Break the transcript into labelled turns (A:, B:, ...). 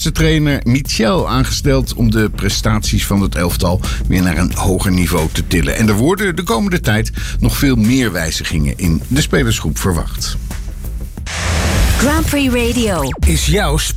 A: vaste trainer Michel aangesteld om de prestaties van het elftal weer naar een hoger niveau te tillen. En er worden de komende tijd nog veel meer wijzigingen in de spelersgroep verwacht.
B: Grand Prix Radio
C: is jouw